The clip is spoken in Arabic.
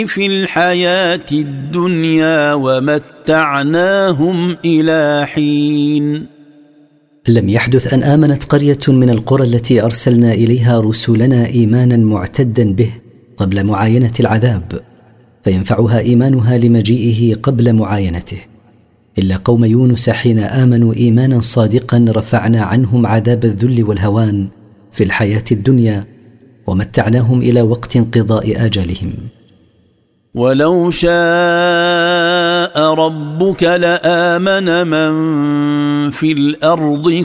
في الحياة الدنيا ومتعناهم إلى حين. لم يحدث أن آمنت قرية من القرى التي أرسلنا إليها رسلنا إيمانا معتدا به قبل معاينة العذاب فينفعها إيمانها لمجيئه قبل معاينته، إلا قوم يونس حين آمنوا إيمانا صادقا رفعنا عنهم عذاب الذل والهوان في الحياة الدنيا ومتعناهم إلى وقت انقضاء آجالهم. ولو شاء ربك لآمن من في الأرض